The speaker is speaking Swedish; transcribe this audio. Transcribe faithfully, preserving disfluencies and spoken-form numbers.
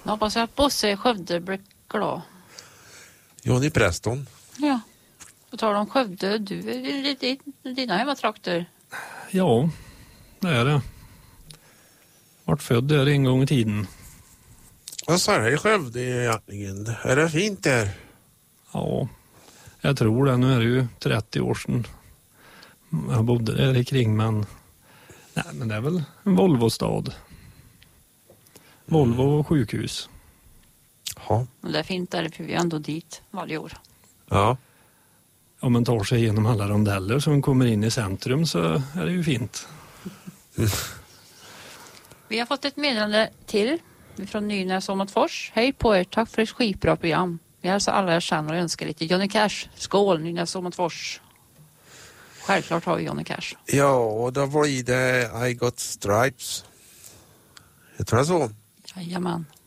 Jag hoppas att Bosse i Skövde blir glad. Johnny Preston. Ja. På tal om Skövde, du är lite dina hemmatrakter. Ja, det är det. Vart född där en gång i tiden. Vad sa det i Skövde egentligen? Är det fint där? Ja, jag tror det. Nu är det ju trettio år sedan jag bodde där i kring, men nej, men det är väl en Volvo-stad. Volvo och sjukhus. Ja. Det är fint där, för vi är ändå dit varje år. Ja. Om man tar sig igenom alla rondeller som kommer in i centrum så är det ju fint. Mm. Vi har fått ett meddelande till från Nynäs om Fors. Hej på er, tack för ett skitbra program. Vi hälsar alla er känner och önskar lite Johnny Cash. Skål, Nynäs om Fors. Självklart har vi Johnny Cash. Ja, och då blir det I Got Stripes. Heter det så? Jajamän.